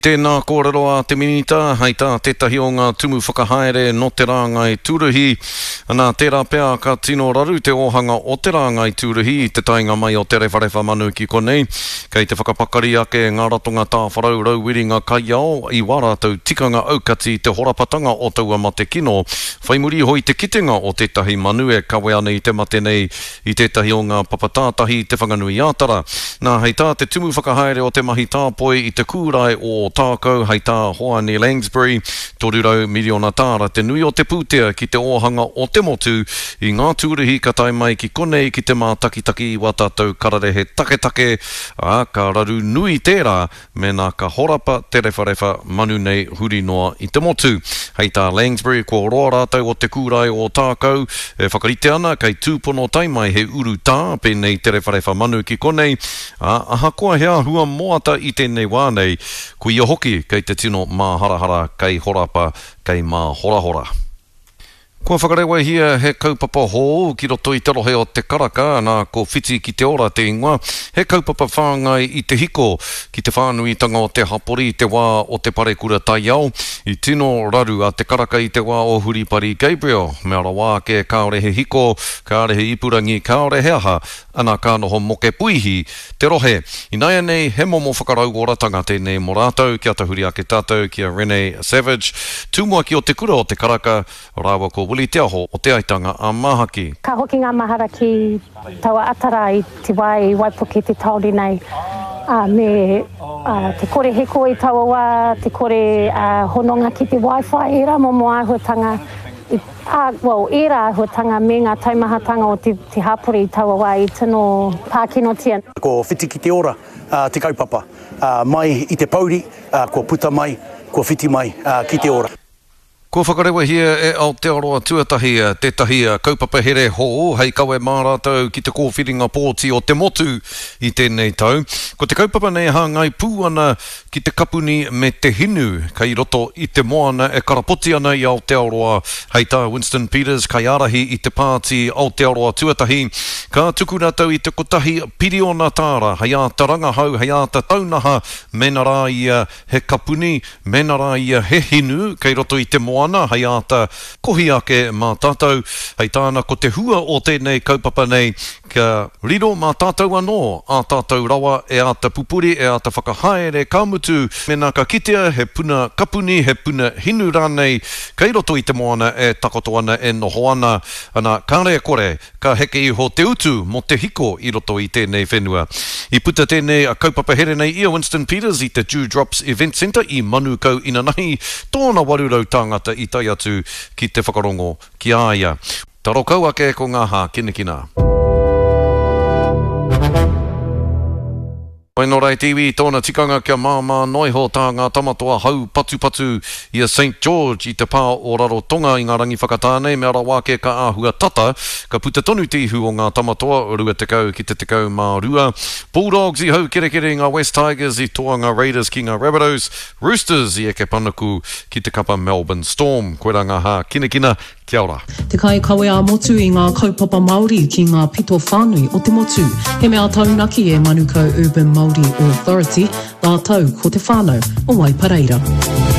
Tēnā kōrero a te minita, hei tā tētahi o ngā tumu whakahaere no te rāngai tūruhi. Nā tērā pēr ka tino raru te ohanga o te rāngai tūruhi, te tainga mai o te rewharewha manu ki konei. Kei te whakapakari ake ngā ratonga tāwharau rauwiringa kai ao, i wārātou tikanga aukati te horapatanga o taua ma te kino. Whaimuri hoi te kitenga o tētahi manue kawe ane i te mate nei i tētahi o ngā papatātahi te whanganui ātara. Nā hei tā te tumu whakahaere o te mahi tāpoi i te kūrai o tākau hei tā hoa ni Langsbury, tōrurau miliona tāra te nui o te pūtea ki te ohanga o te motu i ngā tūruhi ka tai mai ki konei ki te mā takitaki i watātou kararehe take a ka raru nui tērā me nā ka horapa te rewharewha manu nei huri noa i te motu. Hei tā Langsbury ko roa rātou o te kūrai o tākau e whakarite ana kei tūpono taimai he uru tā pēnei te rewharewha manu ki konei aha koa hea hua moata i tēnei wānei ko ia hoki kei te tino mā harahara kei horapa kei mā horahora. Kua whakarewa hia he kaupapa hō ki roto i te rohe o te karaka nā ko whiti ki te ora te ingoa. He kaupapa whāngai i te hiko ki te whānuitanga o te hapori i te wā o te parekura tai au. I tino raru a te karaka i te wā o Huripari Gabriel. Mea ra wā ke kaore he hiko, kaore he ipurangi, kaore he aha, ana ka noho moke puihi te rohe. I naia nei he momo whakarau oratanga tēnei mō rātou, kia tahuri ake tātou, kia Renee Savage. Tūmua ki o te kura o te karaka, rāua ko Willie te aho o te aitanga a Mahaki. Ka hoki ngā mahara ki taua atara i te waipuki te tauri nei. Te kore heko i taua wā, te kore hononga ki te Wi-Fi, era momo āhuatanga, era āhuatanga me ngā taumahatanga o te hapori i taua wā i tino pākinotia. Ko whiti ki te ora, te kaupapa, mai i te pauri, ko puta mai, ko whiti mai ki te ora. Ko whakarewa hia e Aotearoa tuatahi tētahi kaupapa here hō, hei kawe mā rātou ki te kōwhiringa pōti o te motu i tēnei tau. Ko te kaupapa nei hāngai pū ana ki te kapuni me te hinu, kei roto i te moana e karapoti ana i Aotearoa, hei tā Winston Peters, kai arahi i te pāti Aotearoa tuatahi. Ka tuku rātou i te kotahi piriona tāra, hei a taranga hau, hei a ta taunaha, mena rā ia he kapuni, mena rā ia he hinu, kei roto i te moana, hei ata kohi ake mā tātou, hei tāna ko te hua o tēnei kaupapa nei, ka riro mā tātou anō, a tātou rawa e ata pupuri, e ata whakahaere kāmutu, mena ka kitea, he puna kapuni, he puna hinu rānei, kei roto i te moana e takoto ana e noho ana, ana kāre kore, ka heke iho te utu mo te hiko i roto i tēnei whenua. I puta tēnei a kaupapa here nei ia Winston Peters i te Dewdrops Event Centre i Manukau Inanahi, tōna warurau tāngata i tai atu ki te whakarongo ki āia. Taro kau ake ko ngā hā kinekina. Wainorei Tiwi, tōna tikanga kia māmā noiho tā ngā tamatoa hau patu i a St. George i te pā o Rarotonga i ngā rangi whakatānei, mea ra wāke ka āhua tata, ka puta tonu tihu o ngā tamatoa, rua te kau ki te kau mā rua. Bulldogs i hau kerekere ngā West Tigers i toa ngā Raiders ki ngā Rabbitohs, Roosters i eke panaku ki te kapa Melbourne Storm. Koera ngā hā kinekina, kia ora. Te kai kawe a motu i ngā kaupapa Māori ki ngā pito whānui o te motu. He mea taunaki e Manukau Urban Māori Authority, rātau ko te whānau o Waipareira.